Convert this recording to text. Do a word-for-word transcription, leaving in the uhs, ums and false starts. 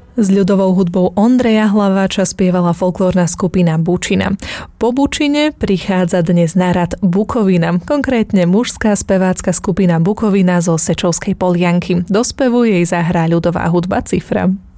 S ľudovou hudbou Ondreja Hlaváča spievala folklórna skupina Bučina. Po Bučine prichádza dnes na rad Bukovina, konkrétne mužská spevácka skupina Bukovina zo Sečovskej Polianky. Do spevu jej zahrá ľudová hudba Cifra.